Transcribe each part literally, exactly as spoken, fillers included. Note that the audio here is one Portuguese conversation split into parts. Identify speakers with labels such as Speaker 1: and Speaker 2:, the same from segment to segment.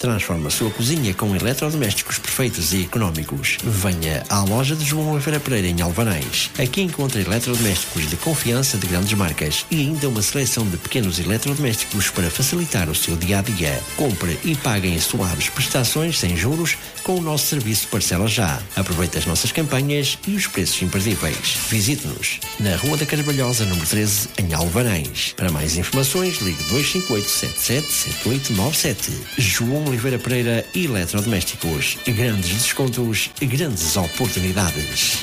Speaker 1: Transforma a sua cozinha com eletrodomésticos perfeitos e económicos. Venha à loja de João Oliveira Pereira em Alvanães. Aqui encontra eletrodomésticos de confiança de grandes marcas e ainda uma seleção de pequenos eletrodomésticos para facilitar o seu dia-a-dia. Compre e pague em suaves prestações sem juros com o nosso serviço Parcela Já. Aproveite as nossas campanhas e os preços imperdíveis. Visite-nos na Rua da Carvalhosa, número treze, em Alvanães. Para mais informações, ligue dois cinco oito, sete sete sete oito nove sete. João Oliveira Pereira Eletrodomésticos. Grandes descontos, grandes oportunidades.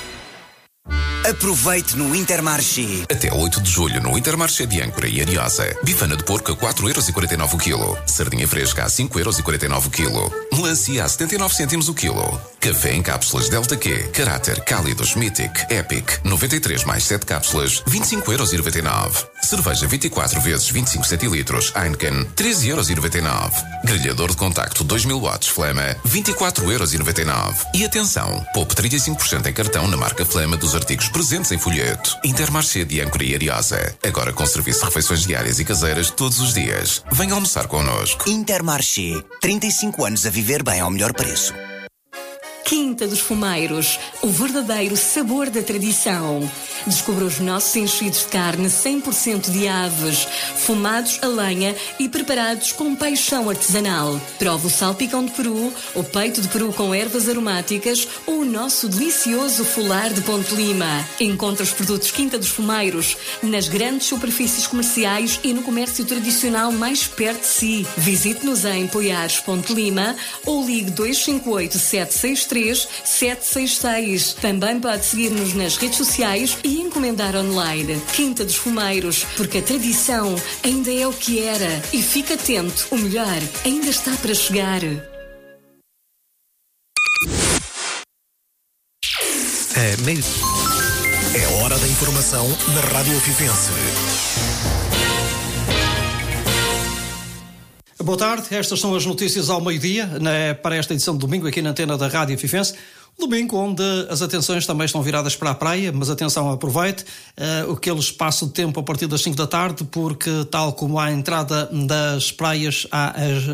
Speaker 2: Aproveite no Intermarché.
Speaker 3: Até oito de julho no Intermarché de Âncora e Ariosa. Bifana de porco a quatro euros e quarenta e nove o quilo. Sardinha fresca a cinco euros e quarenta e nove o quilo. Melancia a setenta e nove cêntimos o quilo. Café em cápsulas Delta Q, Caráter, Cálidos, Mythic, Epic, noventa e três mais sete cápsulas, vinte e cinco euros e noventa e nove. Cerveja vinte e quatro vezes vinte e cinco centilitros, Heineken, treze euros e noventa e nove. Grelhador de contacto dois mil watts Flama, vinte e quatro euros e noventa e nove. E atenção, poupe trinta e cinco por cento em cartão na marca Flama dos artigos presentes em folheto. Intermarché de Âncora e Ariosa. Agora com serviço de refeições diárias e caseiras todos os dias. Venha almoçar connosco.
Speaker 2: Intermarché. trinta e cinco anos a viver bem ao melhor preço.
Speaker 4: Quinta dos Fumeiros, o verdadeiro sabor da tradição. Descubra os nossos enchidos de carne cem por cento de aves, fumados a lenha e preparados com paixão artesanal. Prova o salpicão de peru, o peito de peru com ervas aromáticas ou o nosso delicioso folar de Ponte Lima. Encontre os produtos Quinta dos Fumeiros nas grandes superfícies comerciais e no comércio tradicional mais perto de si. Visite-nos em Poiares, Ponte Lima ou ligue dois cinco oito, sete seis três sete seis seis. Também pode seguir-nos nas redes sociais e encomendar online. Quinta dos Fumeiros, porque a tradição ainda é o que era. E fique atento, o melhor ainda está para chegar.
Speaker 5: É meio. É hora da informação na Rádio Avivense.
Speaker 6: Boa tarde, estas são as notícias ao meio-dia, né, para esta edição de domingo aqui na antena da Rádio Fifense. Domingo onde as atenções também estão viradas para a praia, mas atenção, aproveite uh, aquele espaço de tempo a partir das cinco da tarde, porque tal como há a entrada das praias, há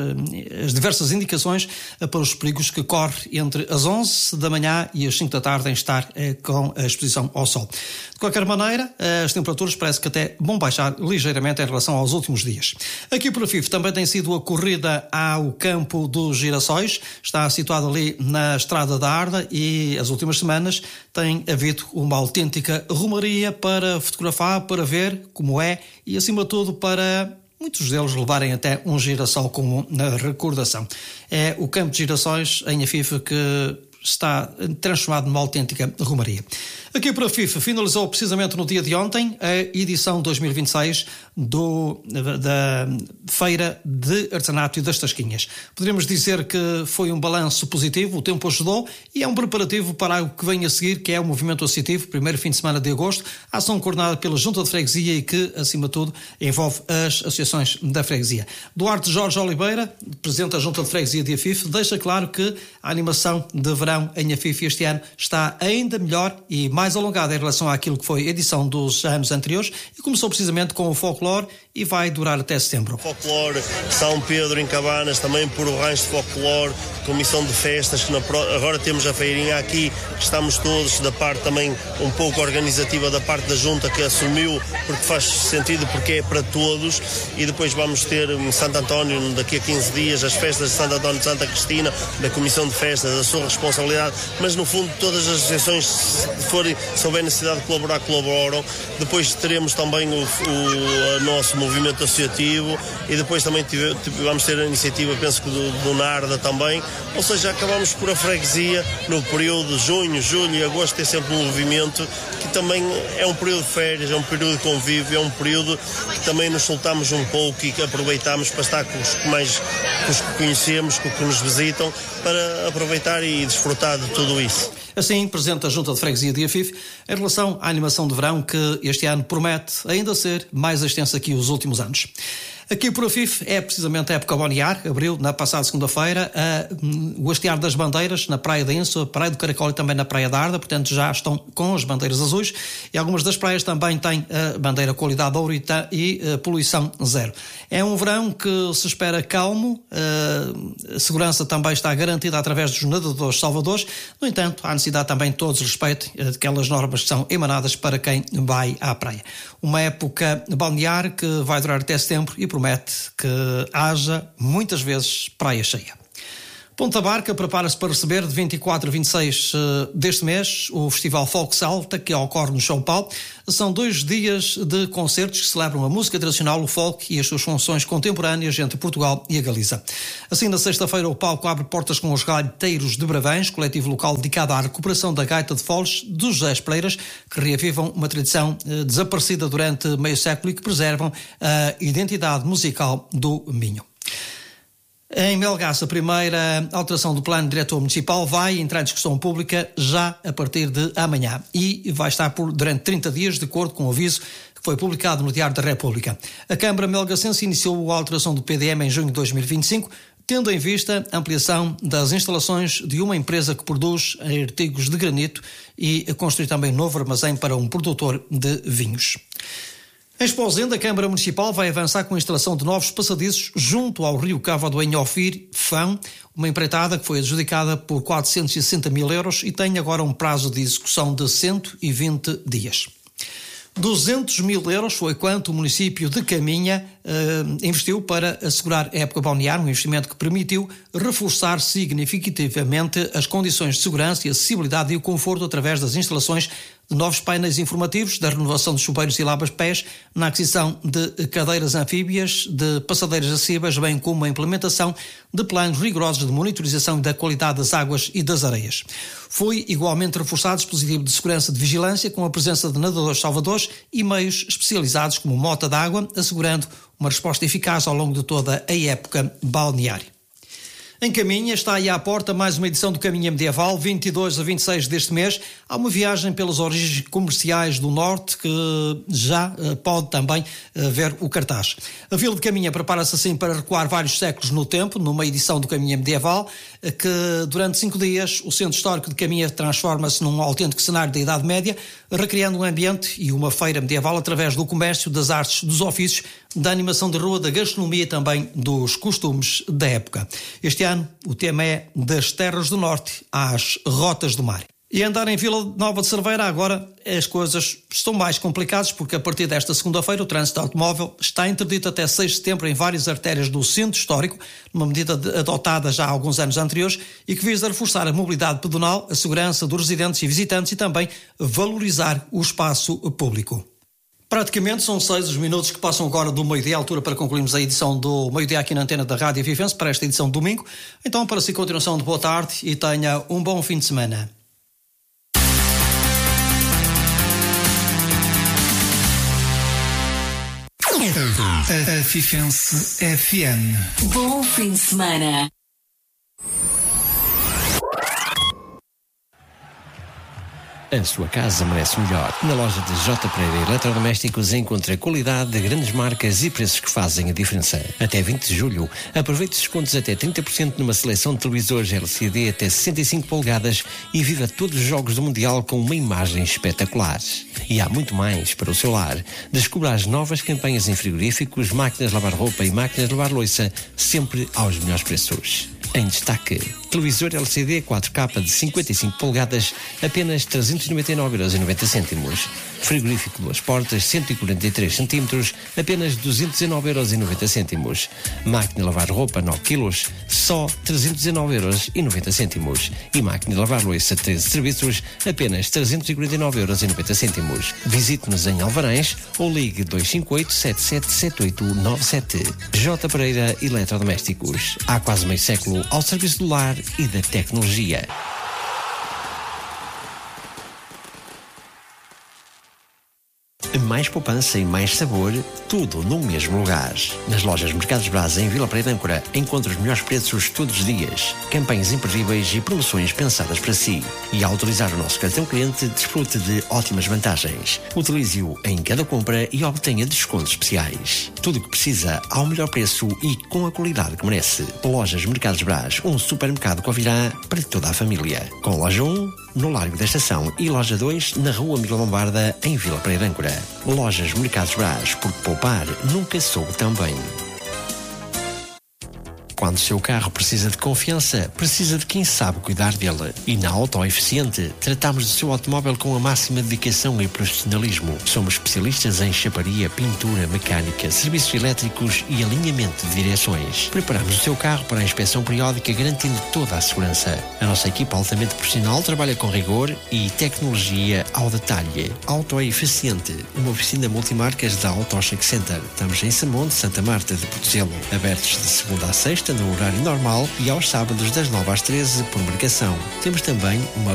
Speaker 6: as, as diversas indicações uh, para os perigos que corre entre as onze da manhã e as cinco da tarde em estar uh, com a exposição ao sol. De qualquer maneira, uh, as temperaturas parece que até vão baixar ligeiramente em relação aos últimos dias. Aqui por Afif também tem sido a corrida ao Campo dos Girassóis, está situado ali na Estrada da Arda, e as últimas semanas tem havido uma autêntica romaria para fotografar, para ver como é e, acima de tudo, para muitos deles levarem até um girassol como na recordação. É o Campo de Girassóis em Afif que está transformado numa autêntica romaria. Aqui para a FIFA finalizou precisamente no dia de ontem a edição dois mil e vinte e seis do, da Feira de Artesanato e das Tasquinhas. Poderíamos dizer que foi um balanço positivo, o tempo ajudou e é um preparativo para o que vem a seguir, que é o movimento associativo, primeiro fim de semana de agosto, a ação coordenada pela Junta de Freguesia e que, acima de tudo, envolve as associações da freguesia. Duarte Jorge Oliveira, presidente da Junta de Freguesia de Afif, deixa claro que a animação de verão em Afif este ano está ainda melhor e mais mais alongada em relação àquilo que foi a edição dos anos anteriores e começou precisamente com o folclore e vai durar até setembro.
Speaker 7: Folclore, São Pedro em Cabanas, também por o rancho de folclore, comissão de festas, que na, agora temos a feirinha aqui, que estamos todos da parte também um pouco organizativa da parte da junta que assumiu, porque faz sentido, porque é para todos, e depois vamos ter em Santo António, daqui a quinze dias, as festas de Santo António de Santa Cristina, da comissão de festas, a sua responsabilidade, mas no fundo todas as associações, se forem se houver necessidade de colaborar, colaboram. Depois teremos também o, o nosso movimento associativo e depois também tive, vamos ter a iniciativa, penso que do, do NARDA também, ou seja, acabamos por a freguesia no período de junho, julho e agosto ter sempre um movimento que também é um período de férias, é um período de convívio, é um período que também nos soltamos um pouco e que aproveitamos para estar com os que mais com os que conhecemos, com os que nos visitam, para aproveitar e desfrutar de tudo isso.
Speaker 6: Assim, Presidente da Junta de Freguesia de Afif, em relação à animação de verão que este ano promete ainda ser mais extensa que os últimos anos. Aqui por Afif é precisamente a época balnear, abriu na passada segunda-feira uh, o Hastear das Bandeiras na Praia da Inso, Praia do Caracol e também na Praia da Arda, portanto já estão com as bandeiras azuis, e algumas das praias também têm a bandeira qualidade ouro e, e uh, poluição zero. É um verão que se espera calmo, uh, a segurança também está garantida através dos nadadores salvadores, no entanto há necessidade também de todos respeitem aquelas normas que são emanadas para quem vai à praia. Uma época balnear que vai durar até setembro e promete que haja muitas vezes praia cheia. Ponta Barca prepara-se para receber de vinte e quatro a vinte e seis deste mês o Festival Folk Salta, que ocorre no São Paulo. São dois dias de concertos que celebram a música tradicional, o folk e as suas funções contemporâneas entre Portugal e a Galiza. Assim, na sexta-feira, o palco abre portas com os Gaiteiros de Bravães, coletivo local dedicado à recuperação da gaita de foles dos José Espreiras, que reavivam uma tradição eh, desaparecida durante meio século e que preservam a identidade musical do Minho. Em Melgaço, a primeira alteração do plano diretor municipal vai entrar em discussão pública já a partir de amanhã e vai estar por durante trinta dias, de acordo com o aviso que foi publicado no Diário da República. A Câmara Melgacense iniciou a alteração do P D M em junho de dois mil e vinte e cinco, tendo em vista a ampliação das instalações de uma empresa que produz artigos de granito e a construir também novo armazém para um produtor de vinhos. Em Esposende, a Câmara Municipal vai avançar com a instalação de novos passadiços junto ao rio Cávado em Ofir, Fão, uma empreitada que foi adjudicada por quatrocentos e sessenta mil euros e tem agora um prazo de execução de cento e vinte dias. duzentos mil euros foi quanto o município de Caminha uh, investiu para assegurar a época balnear, um investimento que permitiu reforçar significativamente as condições de segurança e acessibilidade e o conforto através das instalações de novos painéis informativos, da renovação de chuveiros e lavas-pés, na aquisição de cadeiras anfíbias, de passadeiras acessíveis, bem como a implementação de planos rigorosos de monitorização da qualidade das águas e das areias. Foi igualmente reforçado o dispositivo de segurança de vigilância com a presença de nadadores salvadores e meios especializados como mota d'água, assegurando uma resposta eficaz ao longo de toda a época balneária. Em Caminha está aí à porta mais uma edição do Caminha Medieval, vinte e dois a vinte e seis deste mês. Há uma viagem pelas origens comerciais do Norte que já uh, pode também uh, ver o cartaz. A Vila de Caminha prepara-se assim para recuar vários séculos no tempo, numa edição do Caminha Medieval, uh, que durante cinco dias o Centro Histórico de Caminha transforma-se num autêntico cenário da Idade Média, recriando um ambiente e uma feira medieval através do comércio, das artes, dos ofícios, da animação de rua, da gastronomia e também dos costumes da época. Este ano o tema é das terras do norte às rotas do mar. E andar em Vila Nova de Cerveira agora as coisas estão mais complicadas porque a partir desta segunda-feira o trânsito automóvel está interdito até seis de setembro em várias artérias do centro histórico, numa medida de, adotada já há alguns anos anteriores e que visa reforçar a mobilidade pedonal, a segurança dos residentes e visitantes e também valorizar o espaço público. Praticamente são seis os minutos que passam agora do meio-dia, à altura para concluirmos a edição do meio-dia aqui na antena da Rádio Fifense para esta edição de domingo. Então, para si, continuação de boa tarde e tenha um bom fim de semana.
Speaker 8: A, a Fifense F M.
Speaker 4: Bom fim de semana.
Speaker 1: A sua casa merece melhor. Na loja de J. Pereira Eletrodomésticos encontra qualidade de grandes marcas e preços que fazem a diferença. Até vinte de julho, aproveite descontos até trinta por cento numa seleção de televisores L C D até sessenta e cinco polegadas e viva todos os jogos do Mundial com uma imagem espetacular. E há muito mais para o seu lar. Descubra as novas campanhas em frigoríficos, máquinas de lavar roupa e máquinas de lavar louça, sempre aos melhores preços. Em destaque, televisor L C D quatro K de cinquenta e cinco polegadas, apenas trezentos e noventa e nove vírgula noventa cêntimos. Frigorífico duas portas, cento e quarenta e três centímetros, apenas duzentos e nove vírgula noventa cêntimos. Máquina de lavar roupa nove quilos, só trezentos e nove vírgula noventa cêntimos. E máquina de lavar louça treze serviços, apenas trezentos e quarenta e nove vírgula noventa cêntimos. Visite-nos em Alvarães ou ligue dois cinco oito, sete sete sete oito nove sete. J. Pereira Eletrodomésticos. Há quase meio século ao serviço do lar e da tecnologia. Mais poupança e mais sabor, tudo no mesmo lugar. Nas lojas Mercados Braz em Vila Praia de Âncora, encontra os melhores preços todos os dias, campanhas imperdíveis e promoções pensadas para si. E ao utilizar o nosso cartão cliente, desfrute de ótimas vantagens. Utilize-o em cada compra e obtenha descontos especiais. Tudo o que precisa ao melhor preço e com a qualidade que merece. Lojas Mercados Braz, um supermercado Covirá para toda a família. Com loja um, no Largo da Estação, e loja dois, na Rua Miguel Lombarda, em Vila Praia de Âncora. Lojas Mercados Braz, porque poupar nunca soube tão bem. Quando o seu carro precisa de confiança, precisa de quem sabe cuidar dele. E na Auto Eficiente, tratamos do seu automóvel com a máxima dedicação e profissionalismo. Somos especialistas em chaparia, pintura, mecânica, serviços elétricos e alinhamento de direções. Preparamos o seu carro para a inspeção periódica, garantindo toda a segurança. A nossa equipa altamente profissional trabalha com rigor e tecnologia ao detalhe. Auto Eficiente, uma oficina multimarcas da Auto Check Center. Estamos em Samonte, Santa Marta de Portozelo. Abertos de segunda a sexta, no horário normal, e aos sábados das nove às treze por marcação. Temos também uma